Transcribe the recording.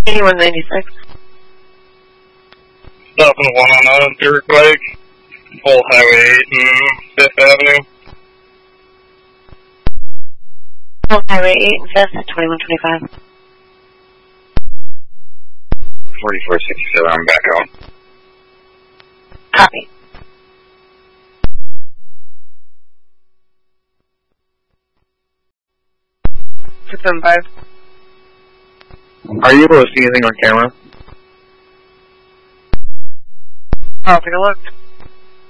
8196. Stop at 109 Derrick Lake, full Highway 8 and 5th Avenue. Full Highway 8 and 5th, 2125. 4467, I'm back out. Copy. Are you able to see anything on camera? I'll take a look.